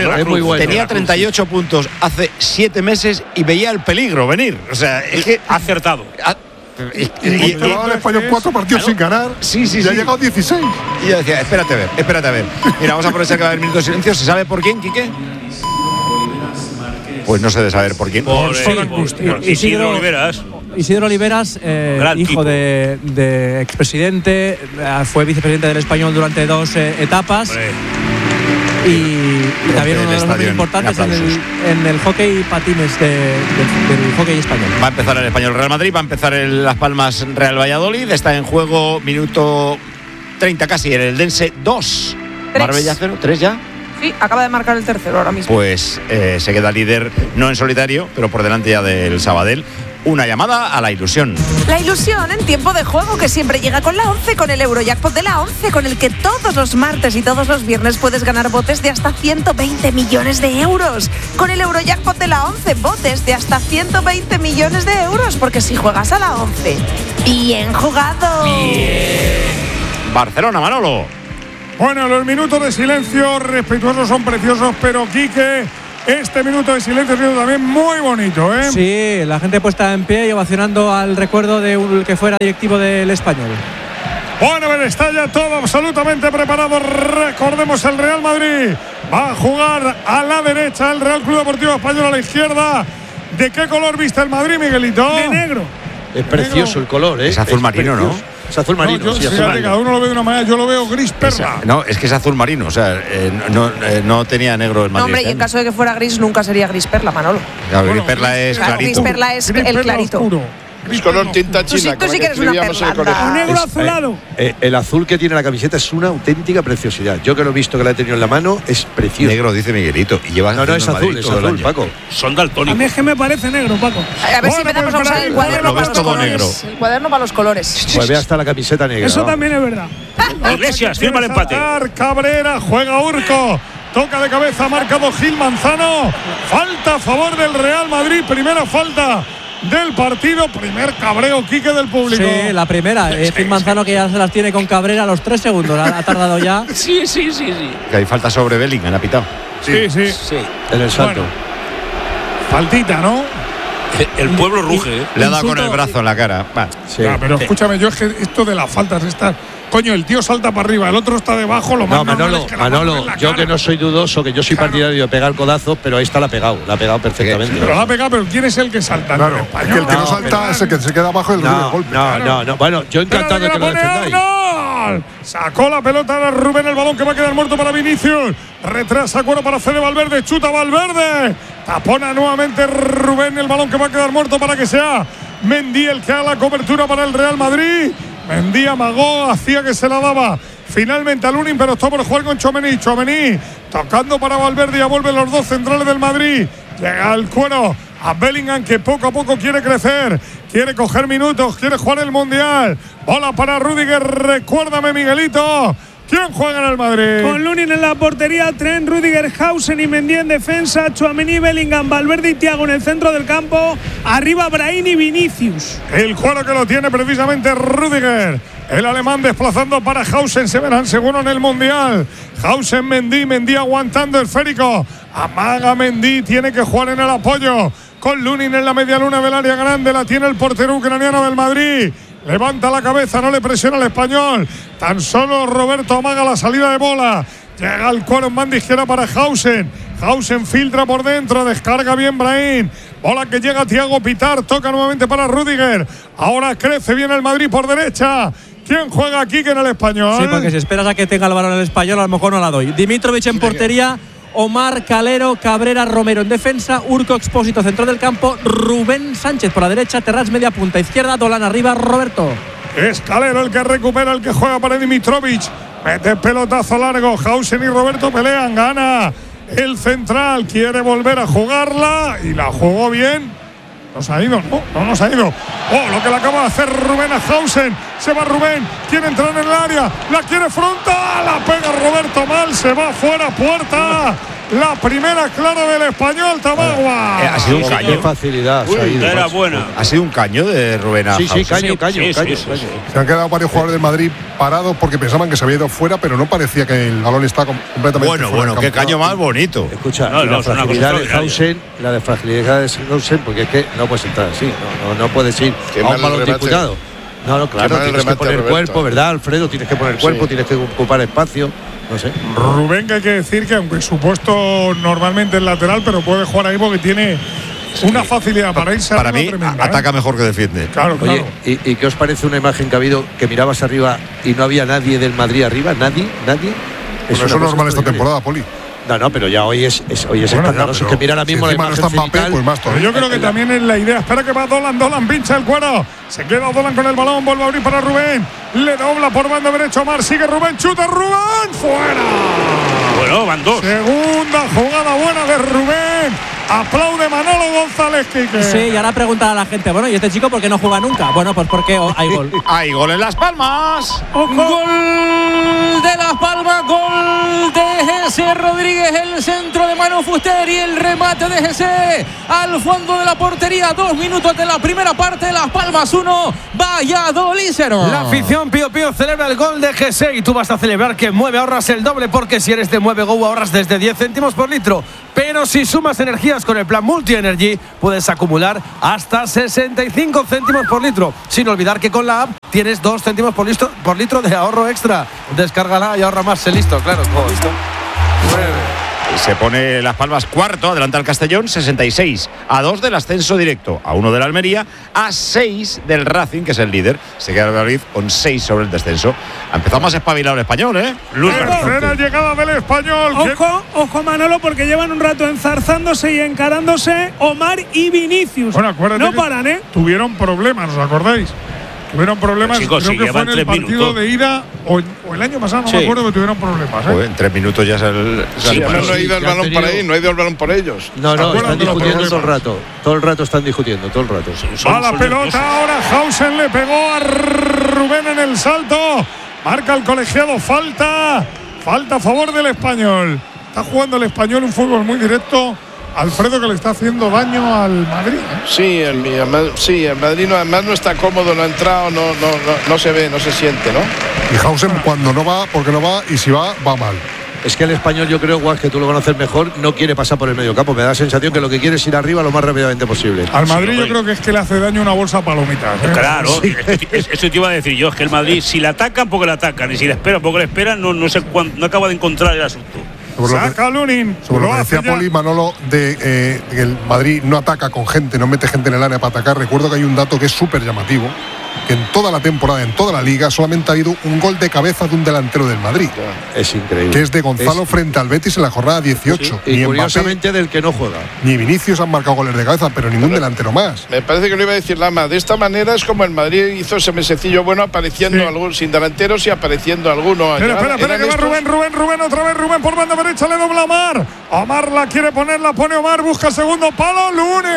S2: 38 puntos hace 7 meses y veía el peligro venir. O sea, es que
S16: ha acertado.
S18: Y llevaba el Español 4 partidos sin ganar.
S2: Sí.
S18: Ha llegado 16.
S2: Y yo decía, espérate a ver. Mira, vamos a aprovechar que va a haber minutos de silencio. ¿Se sabe por quién, Quique? Pues no se debe saber por quién.
S16: Por Isidro Oliveras.
S23: Isidro Oliveras, hijo de expresidente, fue vicepresidente del Español durante 2 etapas. Y también uno de los hombres importantes en el hockey patines del hockey español.
S2: Va a empezar el Español Real Madrid, va a empezar el Las Palmas Real Valladolid. Está en juego minuto 30 casi, en el Dense 2. Marbella 0, 3 ya.
S5: Sí, acaba de marcar el tercero ahora mismo.
S2: Pues se queda líder, no en solitario, pero por delante ya del Sabadell. Una llamada a la ilusión.
S5: La ilusión en tiempo de juego, que siempre llega con la 11, con el Eurojackpot de la 11, con el que todos los martes y todos los viernes puedes ganar botes de hasta 120 millones de euros. Con el Eurojackpot de la 11, botes de hasta 120 millones de euros, porque si juegas a la 11, bien jugado.
S2: Bien. Barcelona, Manolo.
S22: Bueno, los minutos de silencio respetuosos son preciosos, pero Quique, este minuto de silencio ha sido también muy bonito, ¿eh?
S23: Sí, la gente puesta en pie y ovacionando al recuerdo de un que fuera directivo del Español.
S22: Bueno, está ya todo absolutamente preparado. Recordemos, el Real Madrid va a jugar a la derecha, el Real Club Deportivo Español a la izquierda. ¿De qué color viste el Madrid, Miguelito?
S3: De negro.
S17: Es precioso el color, ¿eh?
S2: Es azul marino, ¿no?
S17: Es azul marino.
S22: No, cada uno lo ve de una manera, yo lo veo gris perla.
S2: No, es que es azul marino, o sea, no tenía negro el Madrid.
S5: No, hombre, y en caso de que fuera gris, nunca sería gris perla, Manolo.
S2: Claro, gris perla es clarito.
S5: Gris perla es el clarito.
S22: Oscuro.
S19: Es color tinta china.
S5: Tú sí que eres una perlanda.
S3: Negro azulado.
S17: El azul que tiene la camiseta es una auténtica preciosidad. Yo que lo he visto, que la he tenido en la mano, es precioso.
S2: Negro, dice Miguelito. Y lleva
S17: no, es azul, Paco.
S16: Son daltónicos.
S3: A mí es que me parece negro, Paco.
S5: A ver si empezamos a usar el cuaderno para los colores. El cuaderno para los colores.
S17: Pues ve hasta la camiseta negra.
S3: Eso también es verdad.
S16: Iglesias, firma el empate.
S22: Cabrera, juega Urco. Toca de cabeza, ha marcado Gil Manzano. Falta a favor del Real Madrid. Primera falta del partido. Primer cabreo, Quique, del público.
S23: Sí, la primera. Gil Manzano que ya se las tiene con Cabrera a los 3 segundos. Ha tardado ya.
S16: Sí.
S2: Que hay falta sobre Bellingham, ha pitado.
S22: Sí.
S17: En el salto.
S22: Bueno, faltita, ¿no?
S16: El pueblo ruge.
S2: Le ha dado con el brazo en la cara.
S22: Sí. Pero escúchame, yo es que esto de las faltas está. Coño, el tío salta para arriba, el otro está debajo, lo más normal es que la mano en la
S17: yo
S22: cara.
S17: que no soy dudoso, que yo soy partidario de pegar codazos, pero ahí está la ha pegado perfectamente.
S22: Pero la ha pegado, pero ¿quién es el que salta?
S18: Claro, es que el que no salta es el que se queda abajo y el golpe.
S17: No. Bueno, yo encantado de que lo defendáis.
S22: Sacó la pelota a Rubén, el balón que va a quedar muerto para Vinicius. Retrasa Cuero para Fede Valverde, chuta Valverde. Tapona nuevamente Rubén, el balón que va a quedar muerto para que sea Mendy el que haga la cobertura para el Real Madrid. Mendy amagó, hacía que se la daba finalmente a Lunin, pero está por jugar con Tchouaméni. Tchouaméni tocando para Valverde, ya vuelven los dos centrales del Madrid. Llega el Cuero a Bellingham, que poco a poco quiere crecer, quiere coger minutos, quiere jugar el Mundial. Bola para Rüdiger, recuérdame, Miguelito. ¿Quién juega en el Madrid?
S3: Con Lunin en la portería, Trent, Rüdiger, Hausen y Mendy en defensa, Tchouaméni, Bellingham, Valverde y Thiago en el centro del campo. Arriba Brahim y Vinicius.
S22: El Cuero que lo tiene precisamente Rüdiger. El alemán desplazando para Hausen, se verán seguro en el Mundial. Hausen, Mendy aguantando esférico. Amaga Mendy, tiene que jugar en el apoyo. Con Lunin en la media luna del área grande, la tiene el portero ucraniano del Madrid. Levanta la cabeza, no le presiona al español. Tan solo Roberto amaga la salida de bola. Llega el Cuero en banda izquierda para Hausen. Hausen filtra por dentro, descarga bien Brahim. Bola que llega Thiago Pitar, toca nuevamente para Rüdiger. Ahora crece bien el Madrid por derecha. ¿Quién juega aquí que en el español?
S23: Sí, porque si esperas a que tenga el balón en el español, a lo mejor no la doy. Dimitrovic en portería. Omar, Calero, Cabrera, Romero en defensa, Urco, Expósito centro del campo, Rubén Sánchez por la derecha, Terrats media punta izquierda, Dolan arriba, Roberto.
S22: Es Calero el que recupera, el que juega para Dimitrovic. Mete pelotazo largo, Hausen y Roberto pelean, gana el central, quiere volver a jugarla y la jugó bien. Nos ha ido, no nos ha ido. Oh, lo que le acaba de hacer Rubén a Hausen. Se va Rubén, quiere entrar en el área, la quiere frontal, la pega Roberto mal, se va fuera, puerta. La primera clara del español, Tamagua.
S2: Ha sido un caño.
S17: Qué facilidad.
S16: Era buena.
S2: Ha sido un caño de Rubén a
S17: Sí,
S2: Hausen.
S17: caño.
S18: Se han quedado varios jugadores del Madrid parados porque pensaban que se había ido fuera, pero no parecía que el balón estaba completamente fuera.
S2: Bueno, qué caño más bonito.
S17: Escucha, la fragilidad de Hausen, porque es que no puedes entrar así, no puedes ir a un balón disputado. No, claro, tienes que poner cuerpo, ¿verdad, Alfredo? Tienes que poner cuerpo, tienes que ocupar espacio. No sé.
S22: Rubén, que hay que decir que aunque su puesto normalmente es lateral, pero puede jugar ahí porque tiene una facilidad para irse
S2: para mí
S22: tremenda,
S2: ataca mejor que defiende.
S22: Claro.
S17: Oye, ¿y qué os parece una imagen que ha habido que mirabas arriba y no había nadie del Madrid arriba? ¿Nadie?
S18: Eso es normal esta temporada, Poli.
S17: No, pero ya hoy es escandaloso. Es que mira ahora mismo la imagen
S22: Mbappé, pues más todavía. Yo creo que también es la idea. Espera que va Dolan pincha el Cuero. Se queda Dolan con el balón, vuelve a abrir para Rubén. Le dobla por banda derecha Omar, sigue Rubén, chuta Rubén, fuera.
S16: Bueno, van dos.
S22: Segunda jugada buena de Rubén. Aplaude Manolo González, Quique.
S23: Sí, y ahora preguntar a la gente, bueno, ¿y este chico por qué no juega nunca? Bueno, pues porque hay gol.
S2: Hay gol en Las Palmas.
S9: Gol de Las Palmas, gol de Jesse Rodríguez, el centro de Manu Fuster y el remate de Jesse al fondo de la portería. 2 minutos de la primera parte, Las Palmas 1, Valladolid 0.
S7: La afición Pío Pío celebra el gol de Jesse y tú vas a celebrar que en Mueve ahorras el doble, porque si eres de Mueve Go ahorras desde 10 céntimos por litro. Pero si sumas energías con el plan Multi Energy, puedes acumular hasta 65 céntimos por litro. Sin olvidar que con la app tienes 2 céntimos por litro de ahorro extra. Descárgala y ahorra más. Sé listo, claro. Listo.
S2: se pone Las Palmas cuarto, adelanta al Castellón 66, a 2 del ascenso directo, a 1 de la Almería, a 6 del Racing, que es el líder. Se queda el Madrid con 6 sobre el descenso. Empezamos a espabilar el Español, ¿eh?
S22: Tercera llegada del Español.
S3: Ojo, Manolo, porque llevan un rato enzarzándose y encarándose Omar y Vinicius.
S22: Bueno, acuérdate,
S3: no paran, ¿eh?
S22: Tuvieron problemas, ¿os acordáis? Tuvieron problemas,
S2: chicos,
S22: creo que fue en el partido de ida o el año pasado, no me acuerdo, que tuvieron problemas.
S2: Joder, en 3 minutos ya es el.
S19: Sí, no ha ido el balón para ahí, no ha ido el balón por ellos.
S17: No, están discutiendo todo el rato. Todo el rato están discutiendo, todo el rato.
S22: Va la pelota, ahora Hausen le pegó a Rubén en el salto. Marca el colegiado, falta a favor del Español. Está jugando el Español un fútbol muy directo. Alfredo, que le está haciendo daño al Madrid, ¿eh?
S19: Sí, el Madrid además no está cómodo, no ha entrado, no se ve, no se siente, ¿no?
S18: Y Hausen cuando no va, porque no va, y si va mal.
S17: Es que el Español, yo creo, Guas, que tú lo conoces mejor, no quiere pasar por el medio campo. Me da la sensación que lo que quiere es ir arriba lo más rápidamente posible.
S22: Al Madrid yo creo que es que le hace daño una bolsa palomitas, ¿eh?
S16: Claro, sí. Eso te iba a decir yo, es que el Madrid, si le atacan, porque le atacan, y si le esperan, porque le esperan, no sé cuándo, no acaba de encontrar el asunto.
S22: Saca Lunin.
S18: Sobre lo que decía Poli, Manolo, de que el Madrid no ataca con gente, no mete gente en el área para atacar. Recuerdo que hay un dato que es súper llamativo, que en toda la temporada, en toda la liga, solamente ha habido un gol de cabeza de un delantero del Madrid.
S17: Es increíble.
S18: Que es de Gonzalo frente al Betis en la jornada 18.
S17: Sí, y curiosamente del que no juega.
S18: Ni Vinicius han marcado goles de cabeza, pero ningún delantero más.
S19: Me parece que lo iba a decir Lama. De esta manera es como el Madrid hizo ese mesecillo bueno, apareciendo algún sin delanteros y apareciendo alguno.
S22: Espera, que va Rubén, otra vez Rubén por banda derecha, le dobla a Omar. Omar la quiere poner, la pone Omar, busca segundo palo, Lunin.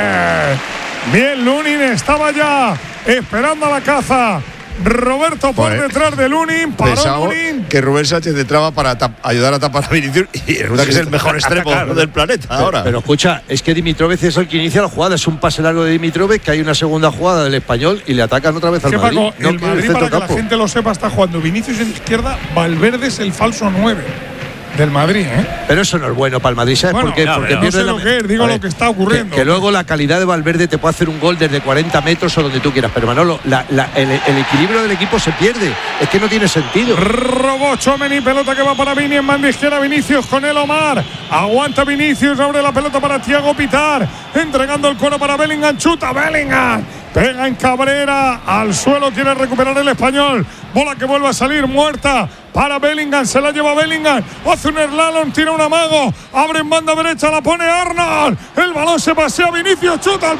S22: Bien, Lunin estaba ya esperando a la caza. Roberto por detrás de Lunin, paró Lunin.
S2: Que Rubén Sánchez entraba para ayudar a tapar a Vinicius y resulta que es el mejor extremo del planeta ahora.
S17: Pero escucha, es que Dimitrov es el que inicia la jugada, es un pase largo de Dimitrov, que hay una segunda jugada del Español y le atacan otra vez al Madrid.
S22: Paco, el Madrid, para que la gente lo sepa, está jugando Vinicius en izquierda, Valverde es el falso 9 del Madrid, ¿eh?
S17: Pero eso no es bueno para el Madrid, ¿sabes por qué? Porque
S22: no sé lo que es, digo lo que está ocurriendo.
S17: Que luego la calidad de Valverde te puede hacer un gol desde 40 metros o donde tú quieras, pero Manolo, el equilibrio del equipo se pierde, es que no tiene sentido.
S22: Robó Tchouaméni, pelota que va para Vini, en banda izquierda Vinicius con el Omar, aguanta Vinicius, abre la pelota para Thiago Pitar, entregando el cuero para Bellingham, chuta Bellingham, pega en Cabrera, al suelo, quiere recuperar el Español, bola que vuelve a salir muerta para Bellingham, se la lleva Bellingham, hace un slalom, tira un amago, abre en banda derecha, la pone Arnold, el balón se pasea, Vinicius chuta al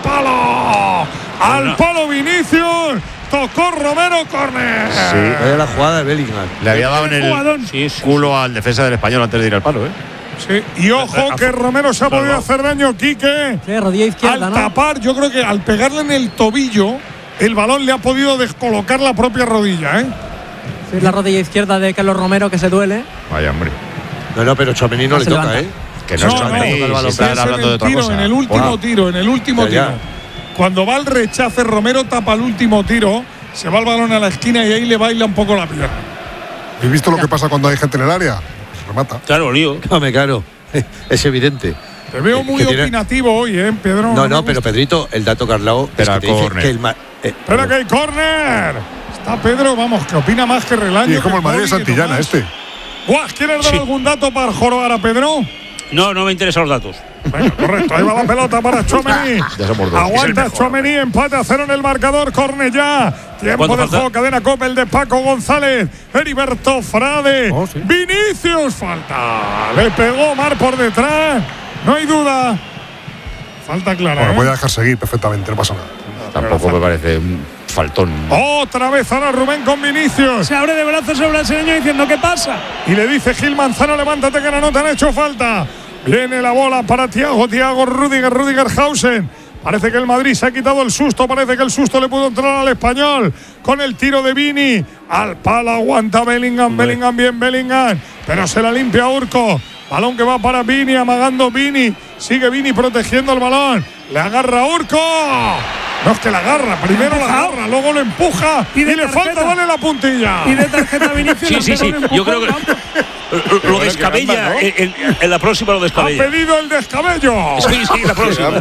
S22: palo Vinicius, tocó Romero, córner.
S17: Sí, vaya la jugada de Bellingham.
S2: Le había dado en el culo al defensa del Español antes de ir al palo, ¿eh?
S22: Sí, y ojo que Romero se ha podido hacer daño, Quique.
S23: Sí, rodilla izquierda,
S22: al tapar, yo creo que al pegarle en el tobillo, el balón le ha podido descolocar la propia rodilla, ¿eh?
S23: Sí, la rodilla izquierda de Carlos Romero que se duele.
S2: Vaya, hombre.
S17: No, pero Tchouaméni no le toca, ¿eh?
S2: Que no es Tchouaméni,
S22: están hablando de otra cosa. En el último tiro. Cuando va el rechace, Romero tapa el último tiro, se va el balón a la esquina y ahí le baila un poco la pierna.
S18: ¿Has visto lo que pasa cuando hay gente en el área? Se remata.
S16: Claro, lío.
S17: Claro. Es evidente.
S22: Te veo muy opinativo hoy, Pedro.
S17: No, pero Pedrito, el dato Carlao es que te dice que
S22: espera que hay córner. Está Pedro, vamos, que opina más que Relaño.
S18: Y es como el Madrid de Santillana,
S22: Guas, ¿quieres dar algún dato para jorobar a Pedro?
S16: No me interesan los datos.
S22: Venga, correcto, ahí va la pelota para Tchouaméni. Aguanta Tchouaméni, empate a 0 en el marcador, córner ya. Tiempo de juego, cadena COPE, el de Paco González, Heriberto Frade, Vinicius, falta. Le pegó Omar por detrás, no hay duda. Falta clara.
S18: Bueno, voy a dejar seguir perfectamente, no pasa nada.
S2: Tampoco me parece un faltón.
S22: Otra vez ahora Rubén con Vinicius.
S3: Se abre de brazos el brasileño diciendo ¿qué pasa?
S22: Y le dice Gil Manzano, levántate que no te han hecho falta. Viene la bola para Thiago Rüdiger Hausen. Parece que el Madrid se ha quitado el susto, parece que el susto le pudo entrar al Español con el tiro de Vini. Al palo aguanta Bellingham, Bellingham, pero se la limpia Urco. Balón que va para Vini, amagando Vini. Sigue Vini protegiendo el balón. Le agarra Urco. No es que la agarra, primero la agarra, luego lo empuja y le falta darle la puntilla.
S3: Y de tarjeta Vinicius.
S16: Sí. Yo creo que lo descabella. En la próxima lo descabella.
S22: Ha pedido el descabello.
S16: Sí, la próxima.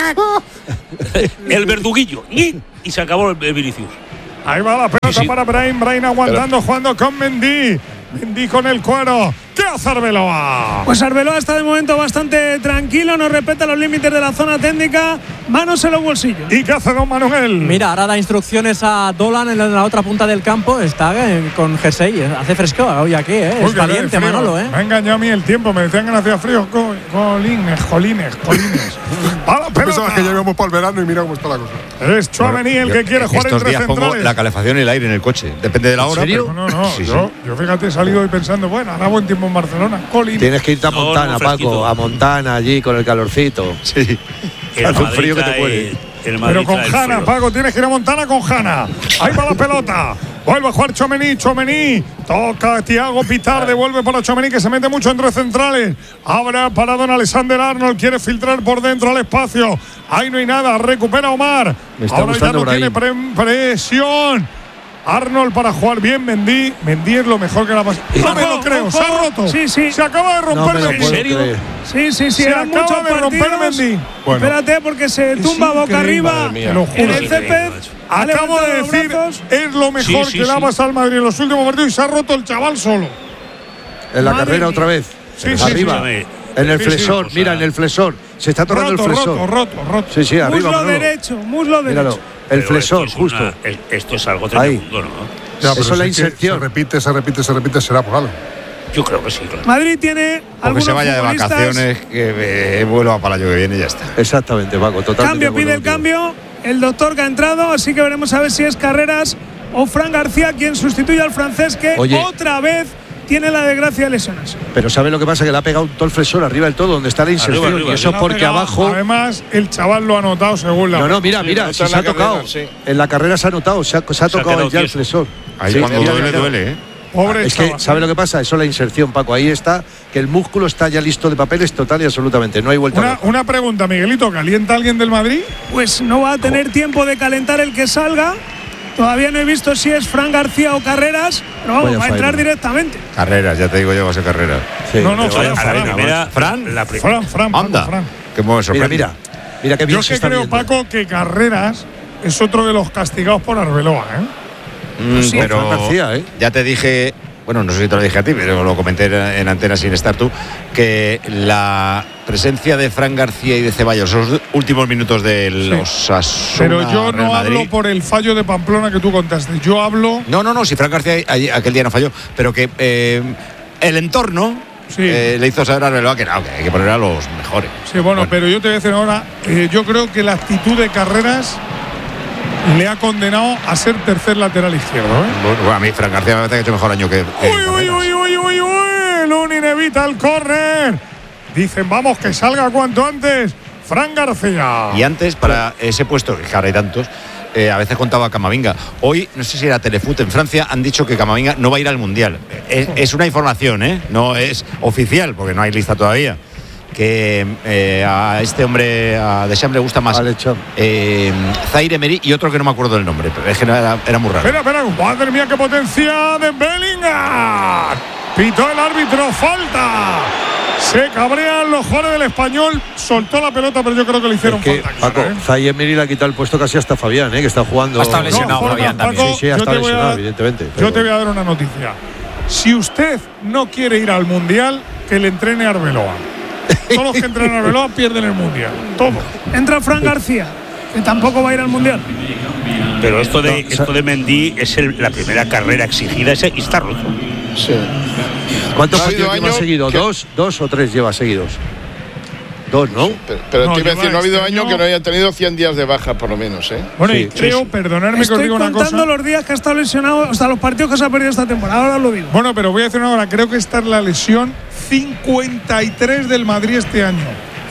S16: El verduguillo. Y se acabó el Vinicius.
S22: Ahí va la pelota para Brahim aguantando, jugando con Mendy con el cuero. ¿Qué hace Arbeloa?
S3: Pues Arbeloa está de momento bastante tranquilo, no respeta los límites de la zona técnica, manos en los bolsillos.
S22: ¿Y qué hace don Manuel?
S23: Mira, ahora da instrucciones a Dolan en la otra punta del campo, está con jersey, hace fresco hoy aquí, es valiente Manolo.
S22: Me ha engañado a mí el tiempo, me decían que no hacía frío. Jolines.
S18: Pensabas que ya íbamos para el verano y mira cómo está la cosa.
S22: Es Tchouaméni el que quiere jugar
S2: estos
S22: entre
S2: días
S22: centrales.
S2: pongo la calefacción y el aire en el coche, depende de la hora.
S22: ¿En serio? No,
S2: sí,
S22: yo fíjate, he salido hoy pensando, bueno, hará buen tiempo en Barcelona.
S17: Tienes que irte a Montana, Paco, a Montana allí con el calorcito.
S2: Sí.
S17: Hace un frío que te muere.
S22: Pero con Hanna, Paco, tienes que ir a Montana con Hanna. Ahí va la pelota. Vuelve a jugar Tchouaméni. Toca Thiago Pitard, devuelve para Tchouaméni, que se mete mucho entre centrales. Abre para don Alexander Arnold, quiere filtrar por dentro al espacio. Ahí no hay nada, recupera Omar. Ahora ya no tiene presión. Arnold para jugar bien, Mendy es lo mejor que la pasa. No me lo creo, se ha roto.
S3: Sí.
S22: Se acaba de romper Mendy.
S3: ¿En serio? Sí.
S22: Se acaba de romper Mendy.
S3: Espérate, porque se tumba boca arriba en el césped.
S22: Acabo de decir, es lo mejor que le ha pasado al Madrid en los últimos partidos y se ha roto el chaval solo.
S17: En la carrera otra vez. Arriba. En el flexor, mira, en el flexor. Se está tocando el flexor.
S22: Roto.
S17: Sí, arriba.
S3: Muslo derecho.
S17: El flexor, justo.
S16: Esto es algo tremendo, ¿no?
S18: Ya,
S17: eso es la inserción.
S18: Se repite, será por algo.
S16: Yo creo que sí, claro.
S3: Madrid tiene
S2: o que se vaya de vacaciones, que vuelva para el año que viene y ya está.
S17: Exactamente, Paco, totalmente.
S3: Pide el cambio, el doctor que ha entrado, así que veremos a ver si es Carreras o Fran García quien sustituye al francés, que otra vez tiene la desgracia de lesiones.
S17: Pero ¿sabe lo que pasa? Que le ha pegado todo el flexor arriba del todo, donde está la inserción. Arriba, y eso es porque abajo.
S22: Además, el chaval lo ha notado según la.
S17: No, mira, si se ha tocado. En la carrera se ha notado, se ha tocado ya el flexor.
S2: Ahí cuando duele,
S22: Pobre
S17: es que, ¿sabe lo que pasa? Eso es la inserción, Paco. Ahí está, que el músculo está ya listo de papeles total y absolutamente. No hay vuelta.
S22: Una pregunta, Miguelito. ¿Calienta alguien del Madrid?
S3: Pues no va a tener tiempo de calentar el que salga. Todavía no he visto si es Fran García o Carreras, pero vamos, va a entrar directamente.
S2: Carreras, ya te digo yo, va a ser Carreras.
S22: Sí,
S2: Fran. Anda. Que me sorprende.
S17: Mira qué bien
S22: yo
S17: se está
S22: creo,
S17: viendo.
S22: Paco, que Carreras es otro de los castigados por Arbeloa,
S2: Pero
S17: García,
S2: ya te dije, bueno, no sé si te lo dije a ti, pero lo comenté en antena sin estar tú, que la presencia de Fran García y de Ceballos los últimos minutos de los Osasuna,
S22: pero yo no
S2: Real Madrid,
S22: hablo por el fallo de Pamplona que tú contaste. Yo hablo.
S2: No, si Fran García aquel día no falló, pero que el entorno le hizo saber a Arbeloa que hay que poner a los mejores.
S22: Sí, bueno, pero yo te voy a decir ahora, yo creo que la actitud de Carreras le ha condenado a ser tercer lateral izquierdo.
S2: Bueno, a mí Fran García me parece que ha hecho mejor año que
S22: Uy, Lunin evita el córner. Dicen, vamos, que salga cuanto antes Fran García.
S2: Y antes, para ese puesto, que ahora hay tantos, a veces contaba Camavinga. Hoy, no sé si era Telefoot en Francia, han dicho que Camavinga no va a ir al Mundial. Es una información, no es oficial, porque no hay lista todavía. Que a este hombre, a Deschamps, le gusta más Zaire Emery y otro que no me acuerdo del nombre, pero es que era muy raro.
S22: Espera, madre mía, qué potencia de Bellingham. Pitó el árbitro, falta. Se cabrean los jugadores del Español, soltó la pelota, pero yo creo que le hicieron falta.
S17: Paco, Zaire Emery le ha quitado el puesto casi hasta Fabián, que está jugando.
S1: Ha estado lesionado Fabián también.
S22: Sí,
S17: ha estado lesionado, evidentemente.
S22: Yo te voy a dar una noticia. Si usted no quiere ir al Mundial, que le entrene a Arbeloa. Todos los que entrenan a Arbeloa pierden el Mundial. Todos.
S3: Entra Fran García, que tampoco va a ir al Mundial.
S16: Pero esto de Mendy es la primera carrera exigida y está roto.
S17: Sí. ¿Cuántos partidos lleva seguido? ¿Dos o tres lleva seguidos? Dos, ¿no?
S19: Pero te iba a decir, no ha habido año que no haya tenido 100 días de baja, por lo menos,
S22: Bueno, y creo, perdonadme que os diga una cosa.
S3: Estoy contando los días que ha estado lesionado, hasta los partidos que se ha perdido esta temporada, ahora lo digo.
S22: Bueno, pero voy a decir una cosa, creo que esta es la lesión 53 del Madrid este año.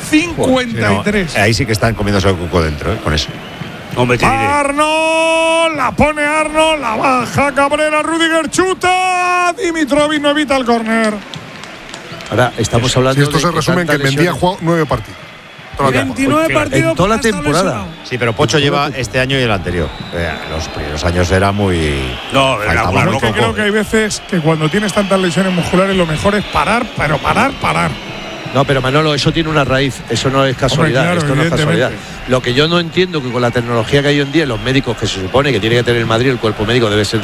S22: 53.
S2: Ahí sí que están comiéndose el cuco dentro, con eso.
S16: Hombre, te diré.
S22: Arnold, la pone Arnold, la baja Cabrera, Rüdiger chuta, Dimitrovic no evita el córner.
S17: Ahora estamos hablando
S18: de. Esto se resume en que Mendy ha jugado 9 partidos.
S3: 29 partidos
S17: en toda la temporada.
S2: Sí, pero Pocho lleva este año y el anterior. Los primeros años era muy.
S22: No, era que creo que hay veces que cuando tienes tantas lesiones musculares lo mejor es parar, pero parar.
S17: No, pero Manolo, eso tiene una raíz, eso no es casualidad.
S22: Hombre, claro,
S17: esto no es casualidad. Lo que yo no entiendo, que con la tecnología que hay hoy en día, los médicos que se supone que tiene que tener el Madrid, el cuerpo médico debe ser